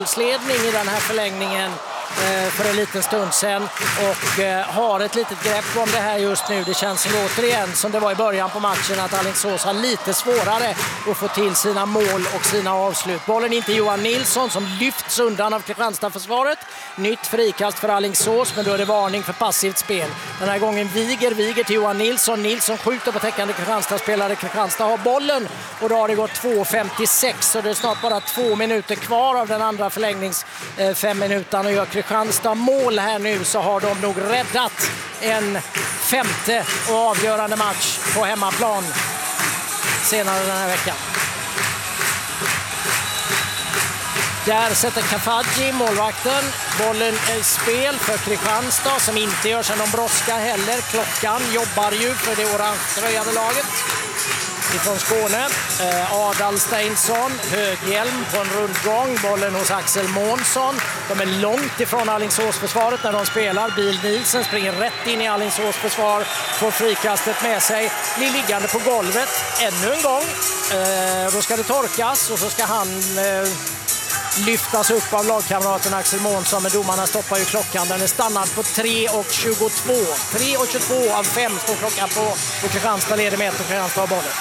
Sledning i den här förlängningen för en liten stund sedan och har ett litet grepp om det här just nu. Det känns återigen som det var i början på matchen att Alingsås har lite svårare att få till sina mål och sina avslut. Bollen in till Johan Nilsson som lyfts undan av Kristianstad-försvaret. Nytt frikast för Alingsås, men då är det varning för passivt spel. Den här gången Viger till Johan Nilsson. Nilsson skjuter på täckande Kristianstad-spelare. Kristianstad har bollen och då har det gått 2.56 så det är snart bara 2 minuter kvar av den andra förlängnings 5 minuterna och gör Kristianstad mål här nu så har de nog räddat en femte och avgörande match på hemmaplan senare den här veckan. Där sätter Kafaji, målvakten, bollen i spel för Kristianstad som inte gör sig någon brådska heller. Klockan jobbar ju för det orange-tröjade laget ifrån Skåne. Adal Steinsson, höghjälm på en rundgång. Bollen hos Axel Månsson. De är långt ifrån Alingsås-försvaret när de spelar. Bil Nielsen springer rätt in i Alingsås-försvar. Får frikastet med sig. Blir liggande på golvet ännu en gång. Då ska det torkas och så ska han lyftas upp av lagkamraten Axel Månsson, men domarna stoppar ju klockan. Den är stannad på 3.22. 3.22 av 5 står klockan på och Kristianstad leder med och Kristianstad har bollen.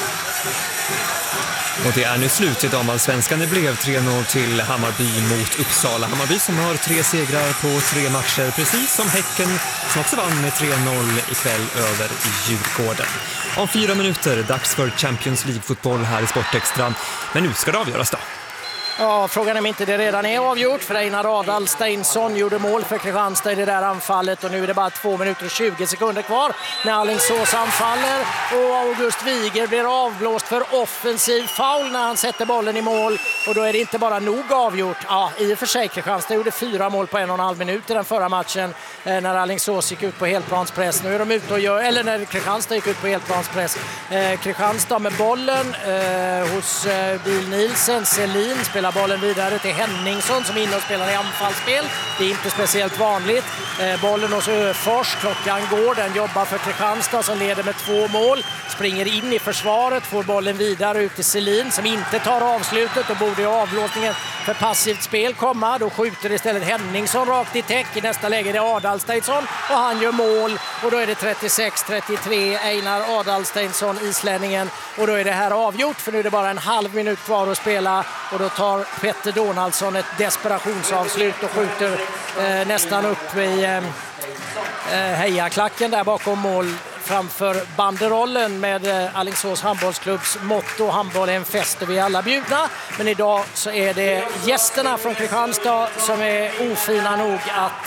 Och det är nu slut i damallsvenskan. Det blev 3-0 till Hammarby mot Uppsala. Hammarby som har 3 segrar på 3 matcher, precis som Häcken som också vann med 3-0 ikväll över Djurgården. Om 4 minuter, dags för Champions League-fotboll här i Sportextra. Men nu ska det avgöras då. Ja, frågan är om inte det redan är avgjort för Einar Adal Steinsson gjorde mål för Kristianstad i det där anfallet och nu är det bara 2 minuter och 20 sekunder kvar när Alingsås anfaller och August Viger blir avblåst för offensiv foul när han sätter bollen i mål och då är det inte bara nog avgjort. Ja, i och för sig Kristianstad gjorde 4 mål på 1,5 minut i den förra matchen när Alingsås gick ut på helplanspress. Nu är de ute och gör, eller när Kristianstad gick ut på helplanspress. Kristianstad med bollen hos Bil Nielsen, Selin spelar bollen vidare till Henningsson som är inne och spelar i anfallsspel. Det är inte speciellt vanligt. Bollen hos Öfors, klockan går, den jobbar för Kristianstad som leder med 2 mål. Springer in i försvaret, får bollen vidare ut till Selin som inte tar avslutet och borde i avblåsningen för passivt spel komma. Då skjuter istället Henningsson rakt i täck. I nästa läge är det Adal Steinsson och han gör mål och då är det 36-33 Einar Adal Steinsson, islänningen, och då är det här avgjort för nu är det bara en halv minut kvar att spela och då tar Petter Donaldsson ett desperationsavslut och skjuter nästan upp i hejaklacken där bakom mål framför banderollen med Alingsås handbollsklubbs motto handboll är en fest och vi är alla bjudna. Men idag så är det gästerna från Kristianstad som är ofina nog att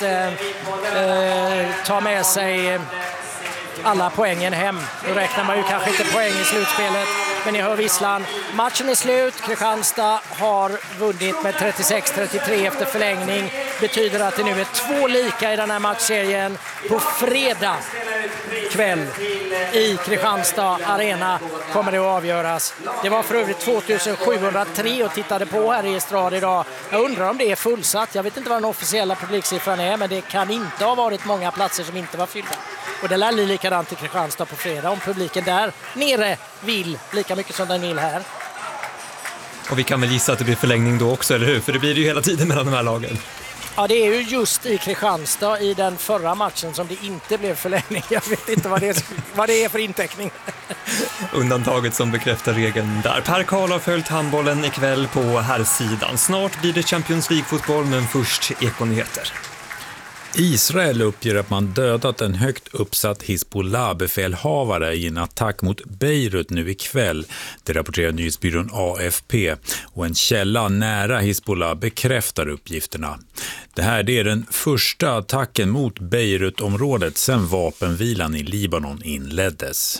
ta med sig alla poängen hem. Då räknar man ju kanske inte poäng i slutspelet. Men ni hör visslan. Matchen är slut. Kristianstad har vunnit med 36-33 efter förlängning. Betyder att det nu är 2 lika i den här matchserien. På fredag kväll i Kristianstad Arena kommer det att avgöras. Det var för övrigt 2703 och tittade på här i Estrad idag. Jag undrar om det är fullsatt. Jag vet inte vad den officiella publiksiffran är, men det kan inte ha varit många platser som inte var fyllda. Och det lär bli likadant i Kristianstad på fredag om publiken där nere vill lika mycket som den vill här. Och vi kan väl gissa att det blir förlängning då också, eller hur? För det blir det ju hela tiden mellan de här lagen. Ja, det är ju just i Kristianstad i den förra matchen som det inte blev förlängning. Jag vet inte vad det är för inteckning. Undantaget som bekräftar regeln där. Per Karl har följt handbollen ikväll på herrsidan. Snart blir det Champions League-fotboll, men först ekonyheter. Israel uppger att man dödat en högt uppsatt Hizbollah-befälhavare i en attack mot Beirut nu ikväll. Det rapporterar nyhetsbyrån AFP och en källa nära Hizbollah bekräftar uppgifterna. Det här är den första attacken mot Beirut-området sedan vapenvilan i Libanon inleddes.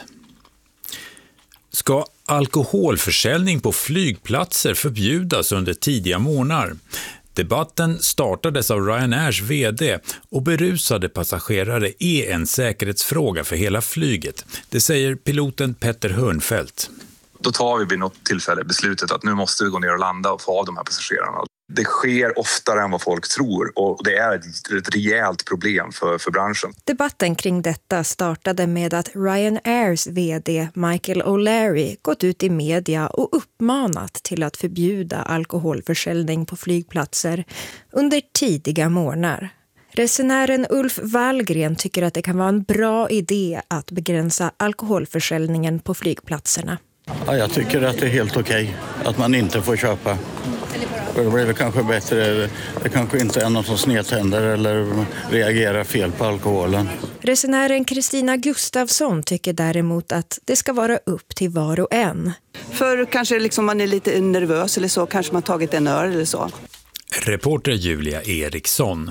Ska alkoholförsäljning på flygplatser förbjudas under tidiga månader? Debatten startades av Ryanairs vd och berusade passagerare är en säkerhetsfråga för hela flyget. Det säger piloten Petter Hörnfeldt. Då tar vi vid något tillfälle beslutet att nu måste vi gå ner och landa och få av de här passagerarna. Det sker oftare än vad folk tror och det är ett rejält problem för branschen. Debatten kring detta startade med att Ryanair vd Michael O'Leary gått ut i media och uppmanat till att förbjuda alkoholförsäljning på flygplatser under tidiga morgnar. Resenären Ulf Wallgren tycker att det kan vara en bra idé att begränsa alkoholförsäljningen på flygplatserna. Ja, jag tycker att det är helt okej att man inte får köpa. Det blir väl kanske bättre. Det kanske inte är någon som snedtänder eller reagerar fel på alkoholen. Resenären Kristina Gustafsson tycker däremot att det ska vara upp till var och en. För kanske liksom man är lite nervös eller så, kanske man tagit en öl eller så. Reporter Julia Eriksson.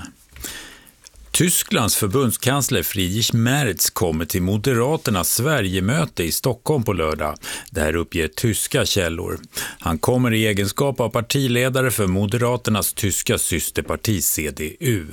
Tysklands förbundskansler Friedrich Merz kommer till Moderaternas Sverigemöte i Stockholm på lördag. Det här uppger tyska källor. Han kommer i egenskap av partiledare för Moderaternas tyska systerparti CDU.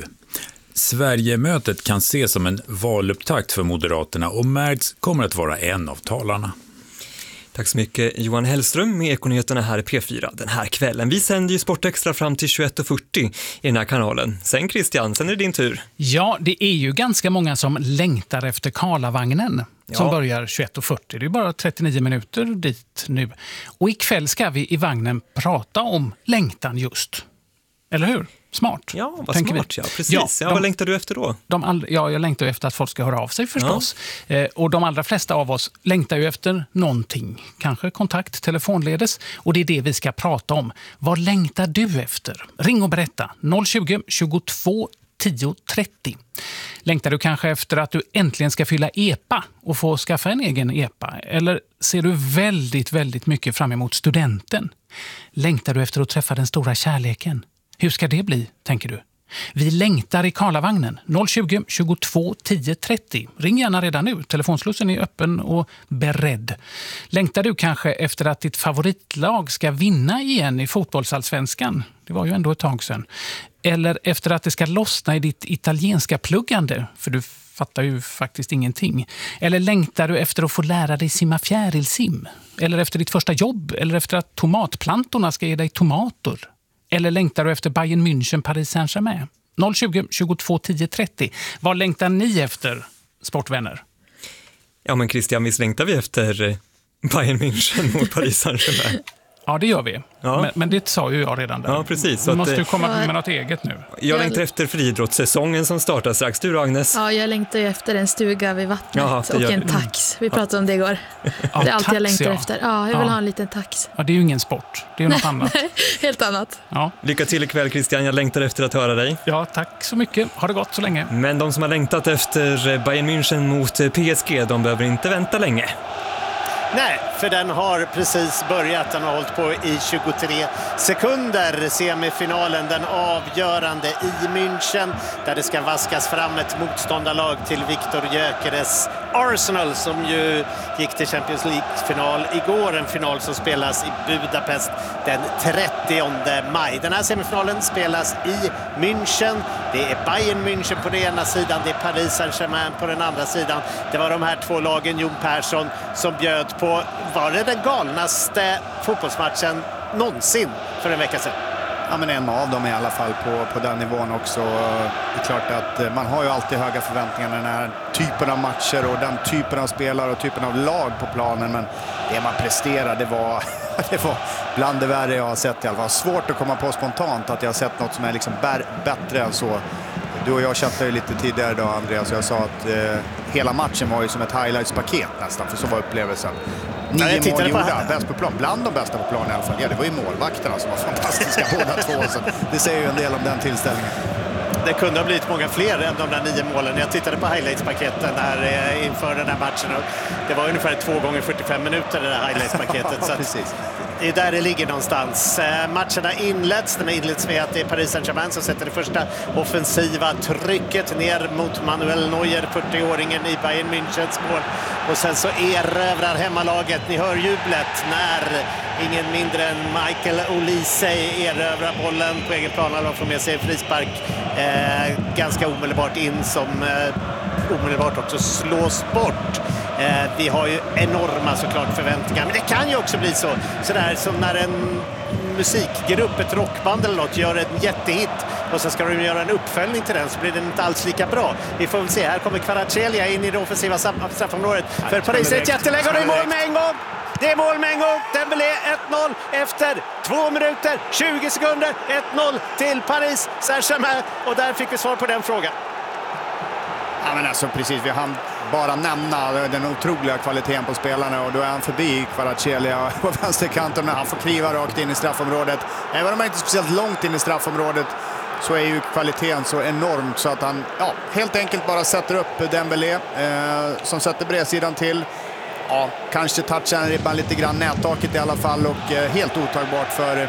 Sverigemötet kan ses som en valupptakt för Moderaterna och Merz kommer att vara en av talarna. Tack så mycket Johan Hellström med Ekonyheterna här i P4 den här kvällen. Vi sänder ju Sportextra fram till 21:40 i den här kanalen. Sen Christian, sen är det din tur. Ja, det är ju ganska många som längtar efter Karlavagnen som börjar 21:40. Det är bara 39 minuter dit nu. Och ikväll ska vi i vagnen prata om längtan just. Eller hur? Smart. Ja, vad smart. Ja, precis. Vad längtar du efter då? Jag längtar efter att folk ska höra av sig förstås. Ja. Och de allra flesta av oss längtar ju efter någonting. Kanske kontakt, telefonledes. Och det är det vi ska prata om. Vad längtar du efter? Ring och berätta. 020 22 10 30. Längtar du kanske efter att du äntligen ska fylla EPA och få skaffa en egen EPA? Eller ser du väldigt, väldigt mycket fram emot studenten? Längtar du efter att träffa den stora kärleken? Hur ska det bli, tänker du? Vi längtar i Karlavagnen. 020 22 10 30. Ring gärna redan nu. Telefonslussen är öppen och beredd. Längtar du kanske efter att ditt favoritlag ska vinna igen i fotbollsallsvenskan? Det var ju ändå ett tag sedan. Eller efter att det ska lossna i ditt italienska pluggande, för du fattar ju faktiskt ingenting. Eller längtar du efter att få lära dig simma fjärilsim? Eller efter ditt första jobb? Eller efter att tomatplantorna ska ge dig tomater? Eller längtar du efter Bayern München, Paris Saint-Germain? 020 22 10 30. Vad längtar ni efter, sportvänner? Ja, men Christian, visst längtar vi efter Bayern München mot Paris Saint-Germain? Ja, det gör vi. Ja. Men det sa ju jag redan där. Ja, precis. Så måste du komma med något eget nu. Jag längtar efter friidrottssäsongen som startar strax. Du, Agnes? Ja, jag längtar efter en stuga vid vattnet och en tax. Vi pratade om det igår. Det är allt jag längtar efter. Ja, jag vill ha en liten tax. Ja, det är ju ingen sport. Det är något annat. Helt annat. Ja. Lycka till ikväll, Christian. Jag längtar efter att höra dig. Ja, tack så mycket. Ha det gott så länge. Men de som har längtat efter Bayern München mot PSG, de behöver inte vänta länge. Nej, för den har precis börjat. Den har hållit på i 23 sekunder. Semifinalen, den avgörande i München, där det ska vaskas fram ett motståndarlag till Viktor Gyökeres Arsenal, som ju gick till Champions League-final igår. En final som spelas i Budapest den 30 maj. Den här semifinalen spelas i München. Det är Bayern München på den ena sidan, det är Paris Saint-Germain på den andra sidan. Det var de här två lagen, Jon Persson, som bjöd på, var det den galnaste fotbollsmatchen någonsin för en vecka sedan? Ja, men en av dem i alla fall på den nivån också. Det är klart att man har ju alltid höga förväntningar när den här typen av matcher och den typen av spelare och typen av lag på planen. Men det man presterar, det var bland det värre jag har sett i alla fall. Svårt att komma på spontant att jag har sett något som är liksom bättre än så. Du och jag chattade ju lite tidigare idag, Andreas, och jag sa att hela matchen var ju som ett highlights-paket nästan, för så var upplevelsen. 9 mål gjorda, bäst på plan, bland de bästa på plan i alla fall. Ja, det var ju målvakterna som var fantastiska båda två, så det säger ju en del om den tillställningen. Det kunde ha blivit många fler än de där 9 målen. Jag tittade på highlights-paketen här inför den här matchen och det var ungefär 2 gånger 45 minuter det där highlights-paketet. Så precis. Det är där det ligger någonstans. Matcherna inleds. Den inleds med att det är Paris Saint-Germain som sätter det första offensiva trycket ner mot Manuel Neuer, 40-åringen i Bayern Münchens mål. Och sen så erövrar hemmalaget. Ni hör jublet när ingen mindre än Michael Olise erövrar bollen på egen plan. Han får med sig en frispark ganska omedelbart in som omedelbart också slås bort. Vi har ju enorma såklart förväntningar, men det kan ju också bli så där som när en musikgrupp, ett rockband eller något, gör en jättehit och så ska de göra en uppföljning till den, så blir den inte alls lika bra. Vi får väl se, här kommer Kvaratskhelia in i det offensiva straffområdet för Paris. Ett jätteläge och det är mål med en gång! Det är mål med en gång. Dembélé 1-0 efter 2 minuter, 20 sekunder. 1-0 till Paris Saint-Germain. Och där fick vi svar på den frågan. Ja, men alltså precis, vi hann bara nämna den otroliga kvaliteten på spelarna och då är han förbi Kvaratskhelia på vänsterkanten när han får kliva rakt in i straffområdet. Även om han inte är speciellt långt in i straffområdet så är ju kvaliteten så enormt så att han helt enkelt bara sätter upp Dembélé som sätter bredsidan till. Ja, kanske touchar ribban lite grann, nättaket i alla fall, och helt otagbart för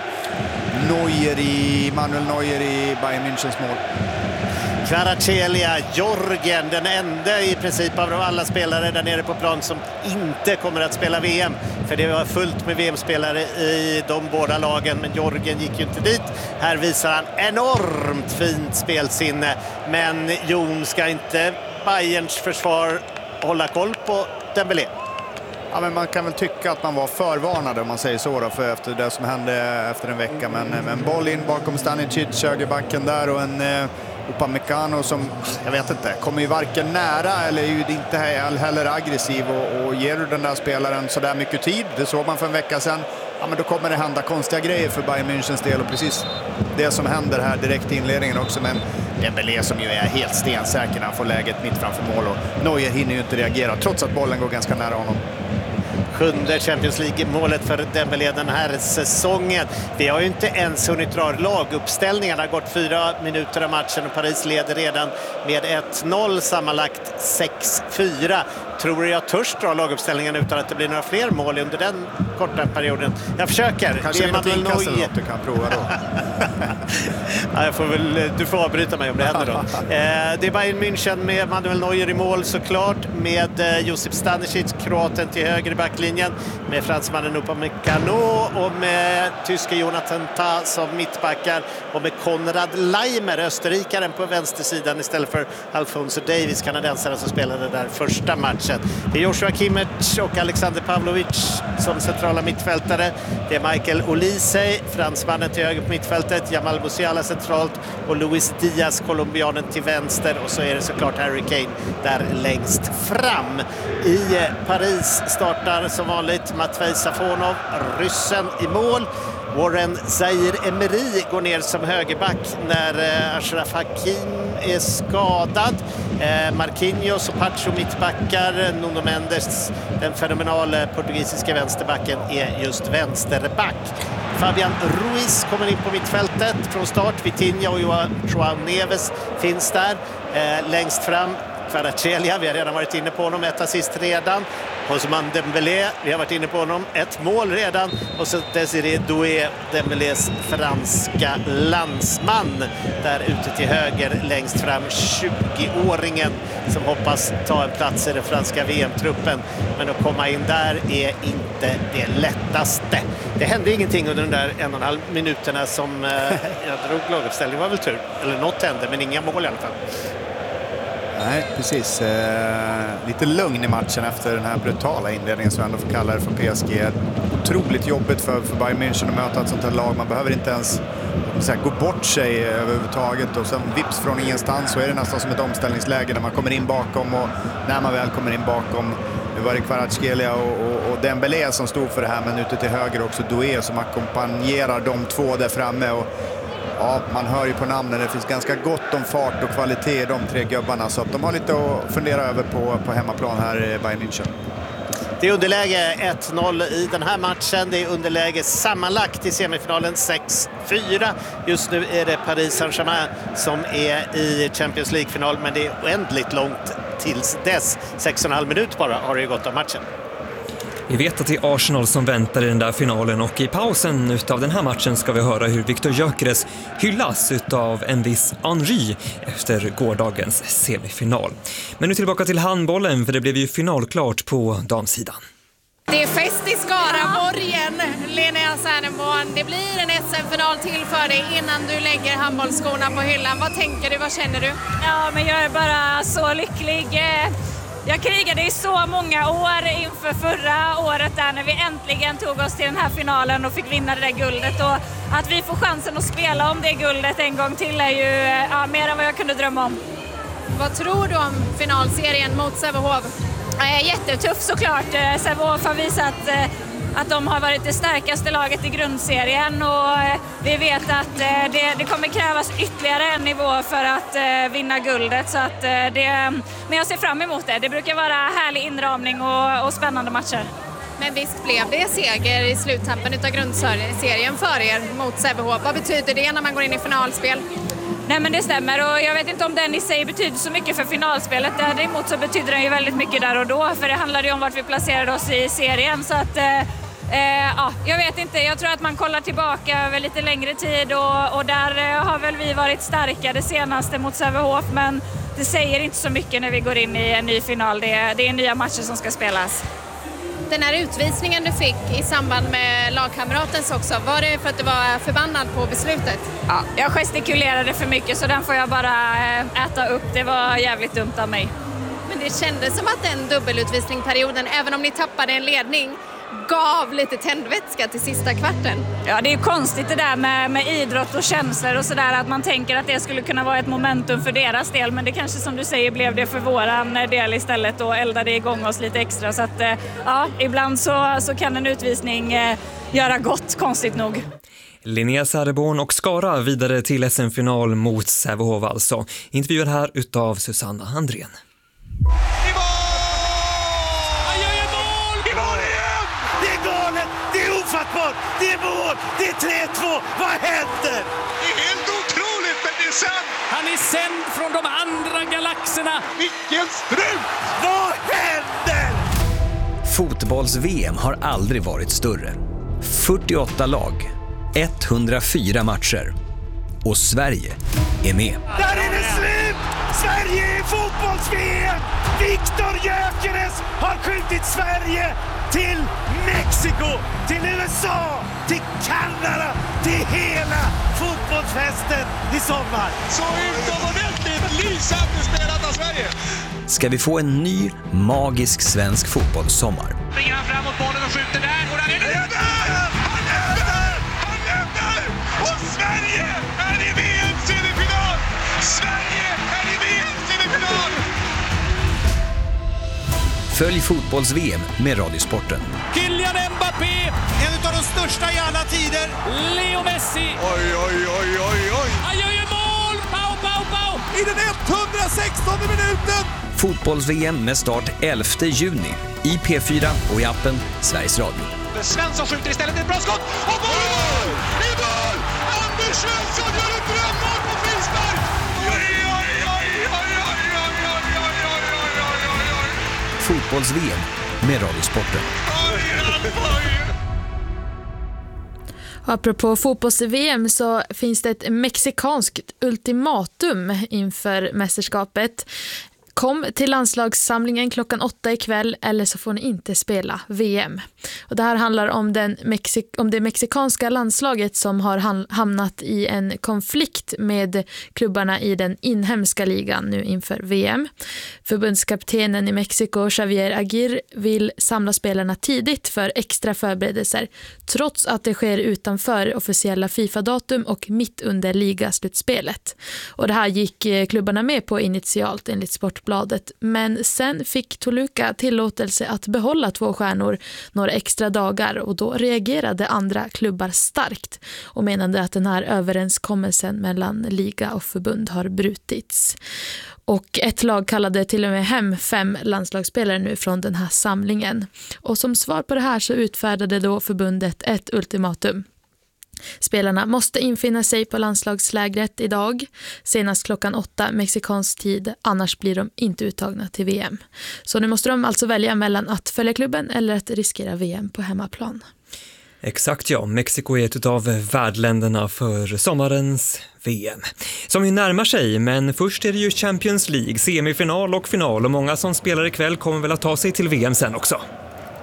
Manuel Neuer i Bayern Münchens mål. Kvaratskhelia, Jorgen, den enda i princip av alla spelare där nere på plan som inte kommer att spela VM. För det var fullt med VM-spelare i de båda lagen, men Jorgen gick ju inte dit. Här visar han enormt fint spelsinne, men Jon, ska inte Bayerns försvar hålla koll på Dembélé? Ja, men man kan väl tycka att man var förvarnad om man säger så då, för efter det som hände efter en vecka. Men en boll in bakom Stanisic, högerbacken där, och en Upamecano som, jag vet inte, kommer ju varken nära eller är ju inte heller aggressiv, och ger du den där spelaren så där mycket tid, det såg man för en vecka sedan, ja, men då kommer det hända konstiga grejer för Bayern Münchens del, och precis det som händer här direkt i inledningen också. Men Dembélé som ju är helt stensäker när han får läget mitt framför mål, och Neuer hinner ju inte reagera trots att bollen går ganska nära honom. 7:e Champions League-målet för Dembélé den här säsongen. Vi har ju inte ens hunnit dra laguppställningarna. Det har gått 4 minuter av matchen och Paris leder redan med 1-0, sammanlagt 6-4. Tror jag törs dra laguppställningen utan att det blir några fler mål under den korta perioden. Jag försöker. Kanske det Manuel Neuer du kan prova då. Ja, du får avbryta mig om det händer då. Det är Bayern München med Manuel Neuer i mål såklart, med Josip Stanisic, kroaten, till höger i backlinjen, med fransmannen Upamecano och med tyske Jonathan Tah som mittbackar, och med Konrad Leimer, österrikaren, på vänstersidan istället för Alphonso Davies, kanadensaren som spelade där första matchen. Det är Joshua Kimmich och Alexander Pavlovic som centrala mittfältare. Det är Michael Olise, fransmannen, till höger på mittfältet, Jamal Musiala centralt och Luis Diaz, colombianen, till vänster. Och så är det såklart Harry Kane där längst fram. I Paris startar som vanligt Matvej Safonov, ryssen, i mål. Warren Zaïre-Emery går ner som högerback när Achraf Hakimi är skadad. Marquinhos och Pacho mittbackar. Nuno Mendes, den fenomenala portugisiska vänsterbacken, är just vänsterback. Fabian Ruiz kommer in på mittfältet från start. Vitinha och Joao Neves finns där. Längst fram Kvaratskhelia, vi har redan varit inne på honom, 1 assist redan. Ousmane Dembélé, vi har varit inne på honom, 1 mål redan. Och så Désiré Doué, Dembélés franska landsman, där ute till höger längst fram, 20-åringen som hoppas ta en plats i den franska VM-truppen. Men att komma in där är inte det lättaste. Det hände ingenting under de där 1,5 minuterna som jag drog laguppställningen, var väl tur. Eller något hände, men inga mål i alla fall. Nej, precis. Lite lugn i matchen efter den här brutala inledningen som jag ändå får kalla det för PSG. Otroligt jobbigt för Bayern München att möta ett sånt här lag. Man behöver inte ens gå bort sig överhuvudtaget, och sen vips från ingenstans så är det nästan som ett omställningsläge när man kommer in bakom, och när man väl kommer in bakom, nu var det Kvaratskhelia och Dembélé som stod för det här, men ute till höger också Doué som ackompanjerar de två där framme. Och ja, man hör ju på namnen, det finns ganska gott om fart och kvalitet i de 3 gubbarna, så att de har lite att fundera över på hemmaplan här i Bayern München. Det är underläge 1-0 i den här matchen. Det är underläge sammanlagt i semifinalen 6-4. Just nu är det Paris Saint-Germain som är i Champions League-final, men det är oändligt långt tills dess. 6,5 minuter bara har det gått av matchen. Vi vet att det är Arsenal som väntar i den där finalen, och i pausen utav den här matchen ska vi höra hur Viktor Gyökeres hyllas utav en viss Henry efter gårdagens semifinal. Men nu tillbaka till handbollen, för det blev ju finalklart på damsidan. Det är fest i Skaraborgen, Linnea Särneborn. Det blir en SM-final till för dig innan du lägger handbollsskorna på hyllan. Vad tänker du, vad känner du? Ja, men jag är bara så lycklig. Jag krigade i så många år inför förra året där när vi äntligen tog oss till den här finalen och fick vinna det där guldet. Och att vi får chansen att spela om det guldet en gång till är ju mer än vad jag kunde drömma om. Vad tror du om finalserien mot Sävehof? Jättetuff såklart. Sävehof har visat att de har varit det starkaste laget i grundserien och vi vet att det kommer krävas ytterligare en nivå för att vinna guldet. Så att men jag ser fram emot det. Det brukar vara härlig inramning och spännande matcher. Men visst blev det seger i sluttampen utav grundserien för er mot Sävehof. Vad betyder det när man går in i finalspel? Nej, men det stämmer och jag vet inte om den i sig betyder så mycket för finalspelet. Däremot så betyder den ju väldigt mycket där och då, för det handlade ju om vart vi placerade oss i serien. Så att, jag vet inte, jag tror att man kollar tillbaka över lite längre tid och där har väl vi varit starka det senaste mot Sävehof, men det säger inte så mycket när vi går in i en ny final. Det är nya matcher som ska spelas. Den här utvisningen du fick i samband med lagkamratens också, var det för att du var förbannad på beslutet? Ja, jag gestikulerade för mycket så den får jag bara äta upp. Det var jävligt dumt av mig. Men det kändes som att den dubbelutvisningsperioden, även om ni tappade en ledning, gav lite tändvätska till sista kvarten. Ja, det är ju konstigt det där med idrott och känslor och sådär, att man tänker att det skulle kunna vara ett momentum för deras del, men det kanske som du säger blev det för våran del istället och eldade igång oss lite extra. Så att ibland så kan en utvisning göra gott, konstigt nog. Linnea Säreborn och Skara vidare till SM-final mot Sävehof alltså. Intervjuad här utav Susanna Andrén. Det är mål! Det är 3-2! Vad händer? Det är helt otroligt, men det är sant! Han är sänd från de andra galaxerna! Vilken strut! Vad händer? Fotbolls-VM har aldrig varit större. 48 lag, 104 matcher. Och Sverige är med. Där är det slut! Sverige är fotbolls-VM! Viktor Gyökeres har skjutit Sverige till Mexiko, till USA, till Kanada, till hela fotbollsfesten i sommar. Så utomordentligt lysande spelat av Sverige. Ska vi få en ny magisk svensk fotbollssommar? Springer han framåt bollen och skjuter där. Och där är det! Han är där! Han är där! Och Sverige är i VM-semifinal! Sverige är i VM-semifinal! Följ fotbolls-VM med Radiosporten. Kylian Mbappé! En av de största i alla tider. Leo Messi! Oj, oj, oj, oj, oj! Han gör ju mål! Pau, pau, pau! I den 116:e minuten! Fotbolls-VM med start 11 juni i P4 och i appen Sveriges Radio. Svensson skjuter istället ett bra skott. Och mål! I mål! Anders Svensson gör ett drömmål på frispark! Fotbolls-VM med Radiosporten. Apropå fotbolls-VM så finns det ett mexikanskt ultimatum inför mästerskapet. Kom till landslagssamlingen 8:00 ikväll eller så får ni inte spela VM. Och det här handlar om det mexikanska landslaget som har hamnat i en konflikt med klubbarna i den inhemska ligan nu inför VM. Förbundskaptenen i Mexiko, Javier Aguirre, vill samla spelarna tidigt för extra förberedelser trots att det sker utanför officiella FIFA-datum och mitt under ligaslutspelet. Och det här gick klubbarna med på initialt enligt Sportbladet, men sen fick Toluca tillåtelse att behålla 2 stjärnor några extra dagar och då reagerade andra klubbar starkt och menade att den här överenskommelsen mellan liga och förbund har brutits. Och ett lag kallade till och med hem 5 landslagsspelare nu från den här samlingen. Och som svar på det här så utfärdade då förbundet ett ultimatum. Spelarna måste infinna sig på landslagslägret idag, senast 8:00 mexikansk tid, annars blir de inte uttagna till VM. Så nu måste de alltså välja mellan att följa klubben eller att riskera VM på hemmaplan. Exakt ja, Mexiko är ett av värdländerna för sommarens VM. Som ju närmar sig, men först är det ju Champions League, semifinal och final och många som spelar ikväll kommer väl att ta sig till VM sen också.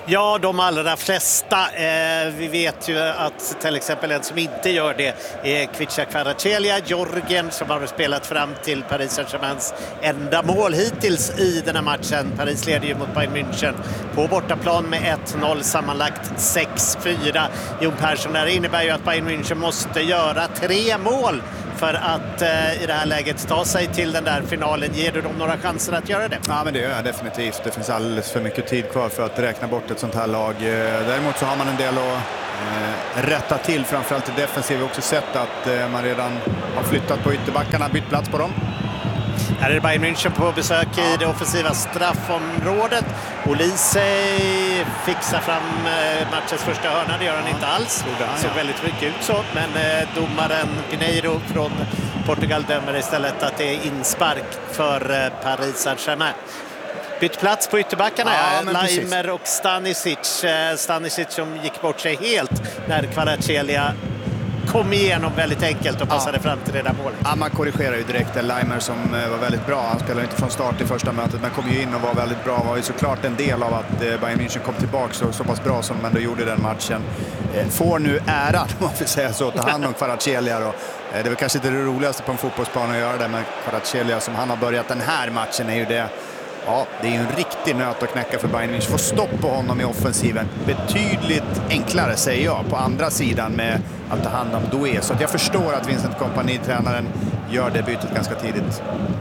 Ja, de allra flesta. Vi vet ju att till exempel en som inte gör det är Kvicha Kvaratskhelia, Jorgen, som har spelat fram till Paris Saint-Germains enda mål hittills i den här matchen. Paris leder ju mot Bayern München på bortaplan med 1-0, sammanlagt 6-4. Jon Persson, det innebär ju att Bayern München måste göra 3 mål för att i det här läget ta sig till den där finalen. Ger du dem några chanser att göra det? Ja, men det gör jag definitivt. Det finns alldeles för mycket tid kvar för att räkna bort ett sånt här lag. Däremot så har man en del att rätta till, framförallt i defensiv. Vi har också sett att man redan har flyttat på ytterbackarna, bytt plats på dem. Här är Bayern München på besök i det offensiva straffområdet. Olise fixar fram matchens första hörna, det gör han inte alls. Det såg väldigt mycket ut så, men domaren Pinheiro från Portugal dömer istället att det är inspark för Paris Saint-Germain. Bytt plats på ytterbackarna, Laimer och Stanisic. Stanisic som gick bort sig helt när Kvaratskhelia kom igenom väldigt enkelt och passade fram till det där målet. Ja, man korrigerar ju direkt. Laimer som var väldigt bra. Han spelade inte från start i första mötet, men kom ju in och var väldigt bra. Var ju såklart en del av att Bayern München kom tillbaka så pass bra som ändå gjorde den matchen. Får nu äran, om man får säga så, ta hand om Kvaratskhelia. Det är väl kanske inte det roligaste på en fotbollsplan att göra det, men Kvaratskhelia som han har börjat den här matchen är ju det. Ja, det är ju en riktig nöt att knäcka för Bayern München. Få stopp på honom i offensiven. Betydligt enklare, säger jag, på andra sidan med att ta hand om Doué. Så att jag förstår att Vincent Kompany, tränaren, gör det bytet ganska tidigt.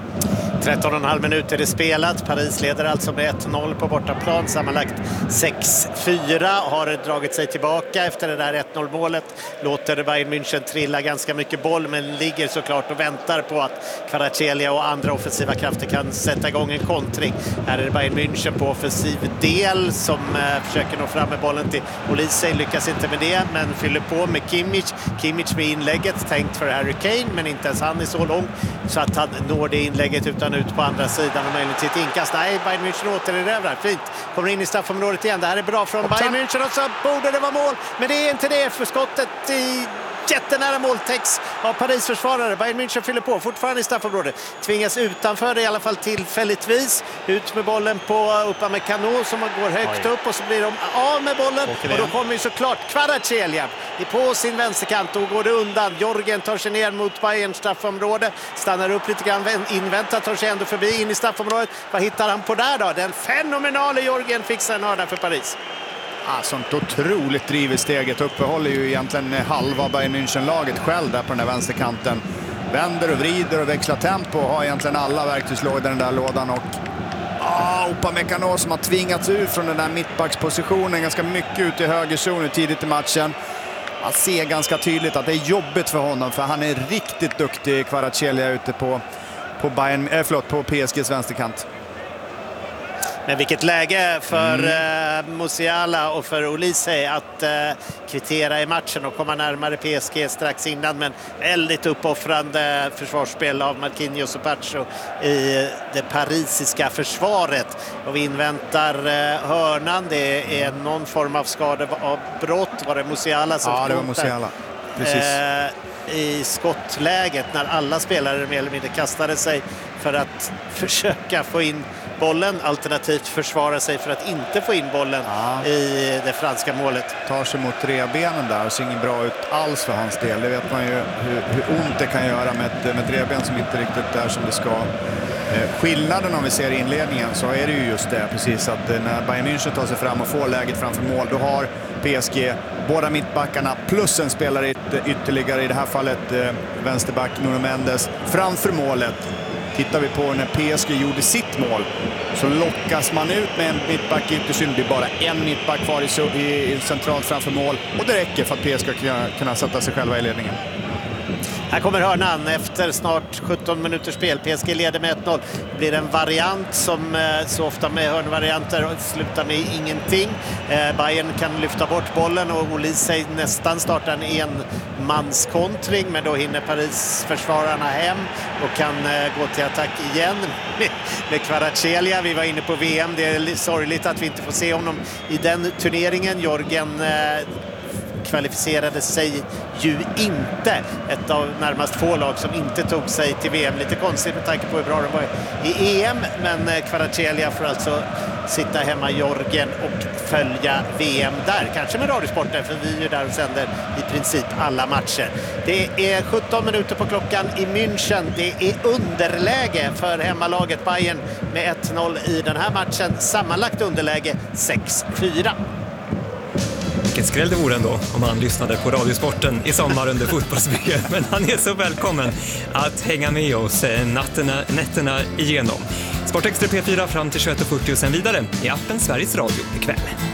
13,5 minuter är spelat. Paris leder alltså med 1-0 på bortaplan. Sammanlagt 6-4. Har dragit sig tillbaka efter det där 1-0-målet. Låter Bayern München trilla ganska mycket boll, men ligger såklart och väntar på att Kvaratskhelia och andra offensiva krafter kan sätta igång en kontring. Här är det Bayern München på offensiv del som försöker nå fram med bollen till Olise. Lyckas inte med det, men fyller på med Kimmich. Kimmich med inlägget tänkt för Harry Kane, men inte ens han är så lång så att han når det inlägget utan ut på andra sidan och möjligt till ett inkast. Nej, Bayern München återerövrar. Fint. Kommer in i straffområdet igen. Det här är bra från Bayern München och så borde det vara mål. Men det är inte det, för skottet i jättenära mål täcks av Paris försvarare. Bayern München fyller på, fortfarande i straffområdet. Tvingas utanför det i alla fall tillfälligtvis. Ut med bollen på Upamecano som går högt upp och så blir de av med bollen. Och då kommer ju såklart Kvaratskhelia på sin vänsterkant och går det undan. Jorgen tar sig ner mot Bayerns straffområde. Stannar upp lite grann, inväntar, tar sig ändå förbi in i straffområdet. Vad hittar han på där då? Den fenomenala Jorgen fixar en hörna för Paris. Sånt otroligt driv i steget. Uppehåller ju egentligen halva Bayern München-laget själv där på den där vänsterkanten. Vänder och vrider och växlar tempo och har egentligen alla verktygslådor i den där lådan. Och Upamecano som har tvingats ut från den där mittbackspositionen ganska mycket ut i högerzonen tidigt i matchen. Man ser ganska tydligt att det är jobbigt för honom, för han är riktigt duktig, Kvaratskhelia, ute på PSGs vänsterkant. Men vilket läge för Musiala och för Olise att kvittera i matchen och komma närmare PSG strax innan. Men väldigt uppoffrande försvarsspel av Marquinhos och Pacho i det parisiska försvaret. Och vi inväntar hörnan. Det är någon form av skadeavbrott. Var det Musiala som det var Musiala. Precis. I skottläget när alla spelare mer eller mindre kastade sig för att försöka få in bollen, alternativt försvara sig för att inte få in bollen i det franska målet. Tar sig mot trebenen där och ser inget bra ut alls för hans del. Det vet man ju hur ont det kan göra med treben som inte riktigt är som det ska. Skillnaden om vi ser i inledningen så är det ju just det, precis, att när Bayern München tar sig fram och får läget framför mål, då har PSG båda mittbackarna plus en spelare ytterligare, i det här fallet vänsterback Nuno Mendes, framför målet. Tittar vi på när PSG gjorde sitt mål så lockas man ut med en mittback i yttersyn. Det blir bara en mittback kvar i centralt framför mål och det räcker för att PSG ska kunna sätta sig själva i ledningen. Här kommer hörnan efter snart 17 minuters spel. PSG leder med 1-0. Det blir en variant som så ofta med hörnvarianter slutar med ingenting. Bayern kan lyfta bort bollen och Olise nästan startar en enmanskontring, men då hinner Paris försvararna hem och kan gå till attack igen med Kvaratskhelia. Vi var inne på VM. Det är sorgligt att vi inte får se honom i den turneringen. Jorgen kvalificerade sig ju inte. Ett av närmast få lag som inte tog sig till VM. Lite konstigt med tanke på hur bra de var i EM, men Kvaratskhelia får alltså sitta hemma i Jorgen och följa VM där. Kanske med Radiosporten, för vi är ju där och sänder i princip alla matcher. Det är 17 minuter på klockan i München. Det är underläge för hemmalaget Bayern med 1-0 i den här matchen. Sammanlagt underläge 6-4. Vilken skräll det vore ändå om han lyssnade på Radiosporten i sommar under fotbolls-VM. Men han är så välkommen att hänga med oss nätterna igenom. Sportextra P4 fram till 21:40 och sen vidare i appen Sveriges Radio ikväll.